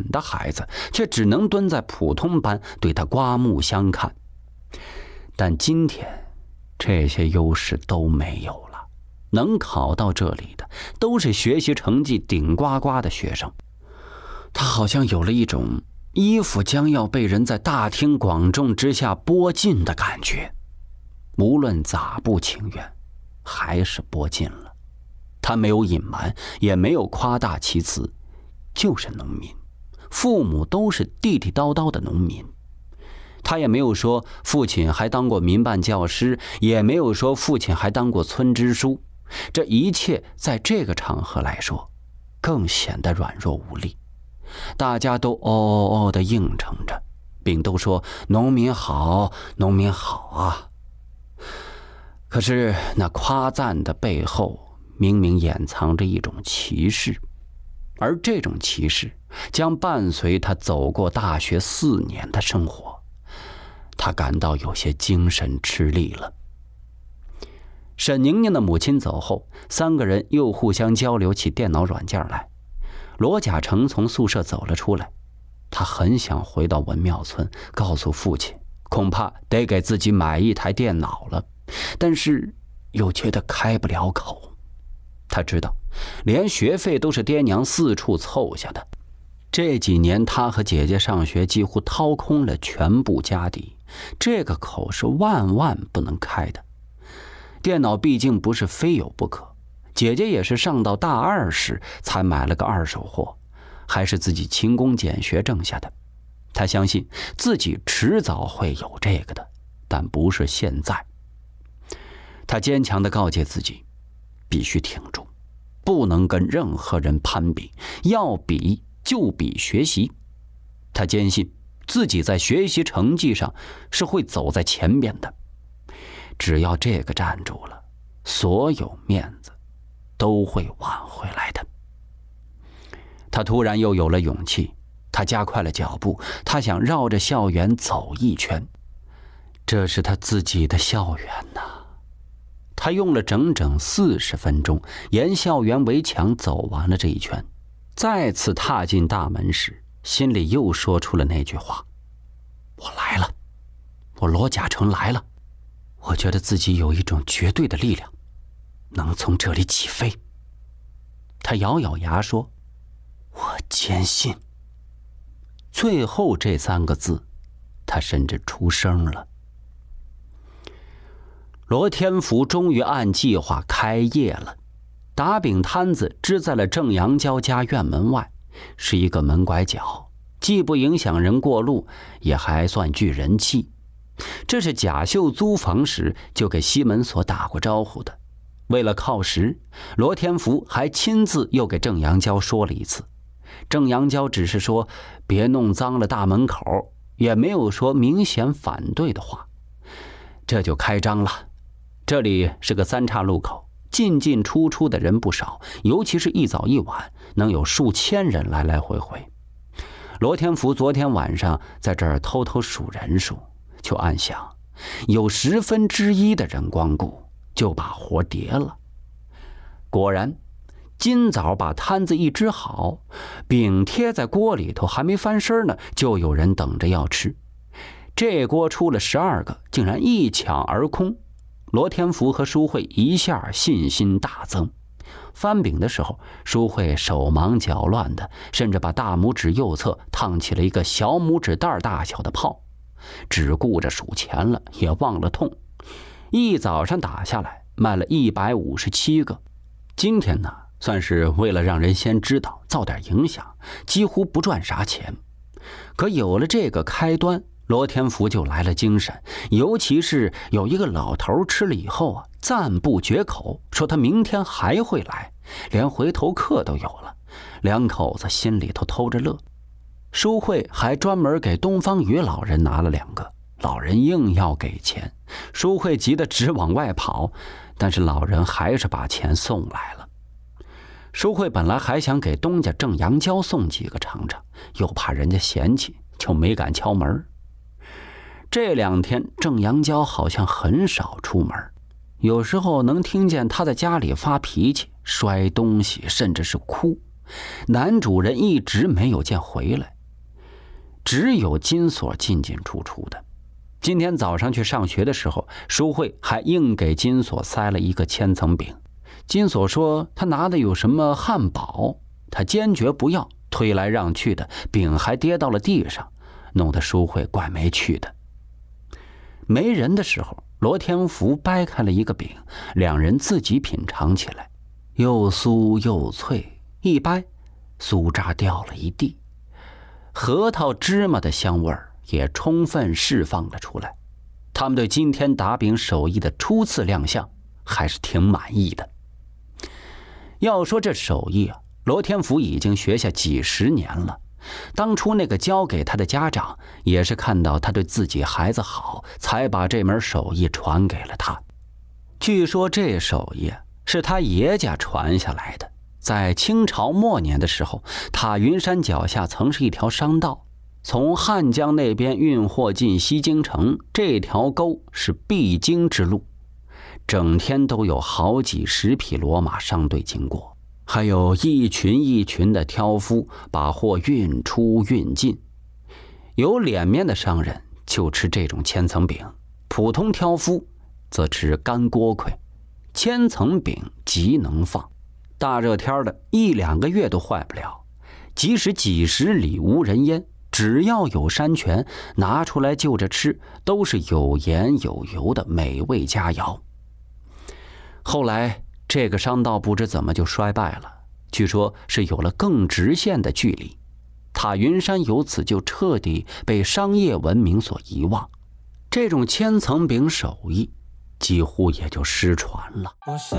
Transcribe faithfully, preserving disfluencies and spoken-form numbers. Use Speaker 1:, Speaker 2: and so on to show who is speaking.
Speaker 1: 本的孩子，却只能蹲在普通班对他刮目相看。但今天这些优势都没有了，能考到这里的都是学习成绩顶呱呱的学生。他好像有了一种衣服将要被人在大庭广众之下剥尽的感觉，无论咋不情愿，还是剥尽了。他没有隐瞒，也没有夸大其词，就是农民，父母都是地地道道的农民。他也没有说父亲还当过民办教师，也没有说父亲还当过村支书，这一切在这个场合来说更显得软弱无力。大家都哦哦哦地应承着，并都说农民好，农民好啊。可是那夸赞的背后明明掩藏着一种歧视，而这种歧视将伴随他走过大学四年的生活。他感到有些精神吃力了。沈宁宁的母亲走后，三个人又互相交流起电脑软件来。罗甲成从宿舍走了出来，他很想回到文庙村，告诉父亲恐怕得给自己买一台电脑了，但是又觉得开不了口。他知道连学费都是爹娘四处凑下的，这几年他和姐姐上学几乎掏空了全部家底，这个口是万万不能开的。电脑毕竟不是非有不可，姐姐也是上到大二时才买了个二手货，还是自己勤工俭学挣下的。他相信自己迟早会有这个的，但不是现在。他坚强地告诫自己，必须挺住，不能跟任何人攀比，要比就比学习。他坚信自己在学习成绩上是会走在前边的，只要这个站住了，所有面子都会挽回来的。他突然又有了勇气，他加快了脚步，他想绕着校园走一圈。这是他自己的校园呐。他用了整整四十分钟，沿校园围墙走完了这一圈。再次踏进大门时，心里又说出了那句话：我来了，我罗甲成来了。我觉得自己有一种绝对的力量，能从这里起飞。他咬咬牙说：我坚信。最后这三个字，他甚至出声了。罗天福终于按计划开业了，打饼摊子支在了郑阳娇家院门外，是一个门拐角，既不影响人过路，也还算具人气。这是贾秀租房时就给西门所打过招呼的。为了靠实，罗天福还亲自又给郑阳娇说了一次。郑阳娇只是说别弄脏了大门口，也没有说明显反对的话。这就开张了。这里是个三岔路口，进进出出的人不少，尤其是一早一晚能有数千人来来回回。罗天福昨天晚上在这儿偷偷数人数，就暗想有十分之一的人光顾，就把活叠了。果然今早把摊子一支好，饼贴在锅里头还没翻身呢，就有人等着要吃。这锅出了十二个，竟然一抢而空。罗天福和舒慧一下信心大增。翻饼的时候，舒慧手忙脚乱的，甚至把大拇指右侧烫起了一个小拇指袋大小的泡，只顾着数钱了，也忘了痛。一早上打下来卖了一百五十七个。今天呢，算是为了让人先知道，造点影响，几乎不赚啥钱。可有了这个开端，罗天福就来了精神，尤其是有一个老头吃了以后啊，赞不绝口，说他明天还会来，连回头客都有了。两口子心里头偷着乐。舒慧还专门给东方雨老人拿了两个，老人硬要给钱，舒慧急得直往外跑，但是老人还是把钱送来了。舒慧本来还想给东家郑阳娇送几个尝尝，又怕人家嫌弃，就没敢敲门。这两天郑阳娇好像很少出门，有时候能听见他在家里发脾气、摔东西，甚至是哭。 男主人一直没有见回来，只有金锁进进出出的。今天早上去上学的时候，淑慧还硬给金锁塞了一个千层饼。金锁说他拿的有什么汉堡，他坚决不要，推来让去的，饼还跌到了地上，弄得淑慧怪没趣的。没人的时候，罗天福掰开了一个饼，两人自己品尝起来，又酥又脆，一掰酥渣掉了一地，核桃芝麻的香味儿也充分释放了出来。他们对今天打饼手艺的初次亮相还是挺满意的。要说这手艺啊，罗天福已经学下几十年了。当初那个教给他的家长也是看到他对自己孩子好，才把这门手艺传给了他。据说这手艺是他爷家传下来的。在清朝末年的时候，塔云山脚下曾是一条商道，从汉江那边运货进西京城，这条沟是必经之路，整天都有好几十匹骡马商队经过，还有一群一群的挑夫把货运出运进。有脸面的商人就吃这种千层饼，普通挑夫则吃干锅盔。千层饼极能放，大热天的一两个月都坏不了，即使几十里无人烟，只要有山泉，拿出来就着吃，都是有盐有油的美味佳肴。后来这个商道不知怎么就衰败了，据说是有了更直线的距离，塔云山由此就彻底被商业文明所遗忘，这种千层饼手艺几乎也就失传了。